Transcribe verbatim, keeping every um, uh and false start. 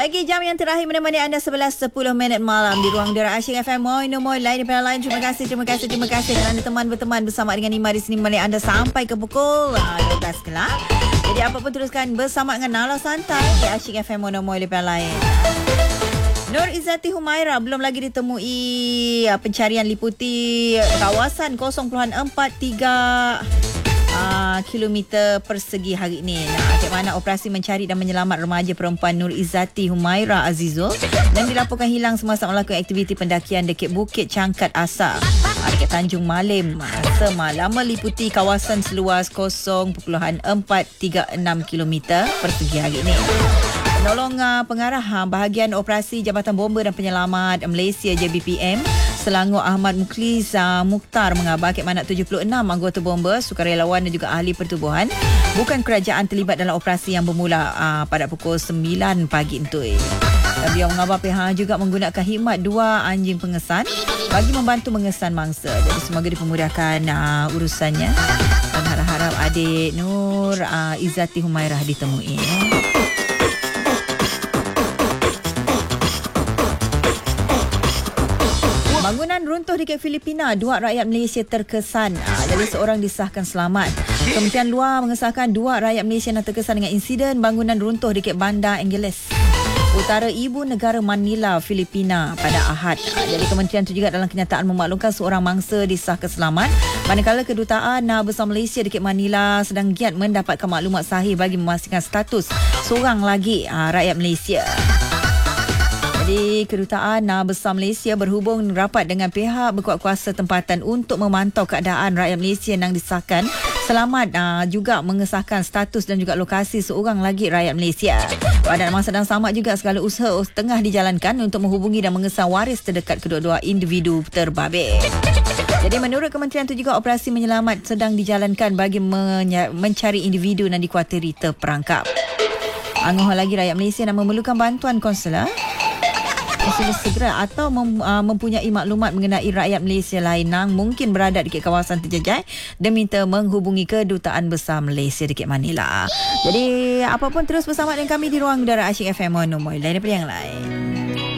Lagi jam yang terakhir menemani anda sebelas sepuluh minit malam di Ruang Udara Asyik F M. Moi no moi lain daripada lain. Terima kasih, terima kasih, terima kasih kerana teman berteman bersama dengan Ima di sini menemani anda sampai ke pukul uh, dua belas kelak. Jadi apa pun teruskan bersama dengan Nala Santai di Asyik F M. Moi no moi daripada lain. Nur Izzati Humaira belum lagi ditemui. uh, Pencarian liputi kawasan kosong perpuluhan empat tiga Uh, kilometer persegi hari ini. Nah, macam mana operasi mencari dan menyelamat remaja perempuan Nur Izzati Humaira Azizul dan dilaporkan hilang semasa melakukan aktiviti pendakian dekat Bukit Cangkat Asar uh, dekat Tanjung Malim semalam meliputi kawasan seluas kosong perpuluhan empat tiga enam kilometer persegi hari ini. Penolong uh, pengarah uh, bahagian operasi Jabatan Bomba dan Penyelamat Malaysia J B P M Selangor Ahmad Mukhlis uh, Mukhtar mengabar ke mana tujuh puluh enam anggota bomba, sukarelawan dan juga ahli pertubuhan bukan kerajaan terlibat dalam operasi yang bermula uh, pada pukul sembilan pagi itu. Dan beliau mengabar pihak juga menggunakan khidmat dua anjing pengesan bagi membantu mengesan mangsa. Jadi semoga dipermudahkan uh, urusannya dan harap-harap adik Nur uh, Izzati Humairah ditemui. Bangunan runtuh di Filipina, dua rakyat Malaysia terkesan. Ah, jadi seorang disahkan selamat. Kementerian Luar mengesahkan dua rakyat Malaysia yang terkesan dengan insiden bangunan runtuh di Bandar Angeles, utara ibu negara Manila, Filipina pada Ahad. Ah, jadi kementerian itu juga dalam kenyataan memaklumkan seorang mangsa disahkan selamat, manakala kedutaan besar Malaysia di Manila sedang giat mendapatkan maklumat sahih bagi memastikan status seorang lagi ah, rakyat Malaysia. Jadi, Kedutaan Besar Malaysia berhubung rapat dengan pihak berkuat kuasa tempatan untuk memantau keadaan rakyat Malaysia yang disahkan selamat, uh, juga mengesahkan status dan juga lokasi seorang lagi rakyat Malaysia. Pada masa yang sama juga segala usaha tengah dijalankan untuk menghubungi dan mengesah waris terdekat kedua-dua individu terbabit. Jadi menurut kementerian itu juga operasi menyelamat sedang dijalankan bagi menya- mencari individu yang dikuatiri terperangkap. Angoh lagi rakyat Malaysia yang memerlukan bantuan konsular Konsular segera atau mem, uh, mempunyai maklumat mengenai rakyat Malaysia lain yang mungkin berada di kawasan terjejak dan minta menghubungi Kedutaan Besar Malaysia di Manila. Jadi apapun terus bersama dengan kami di Ruang Udara Asyik F M. Moi lain daripada yang lain.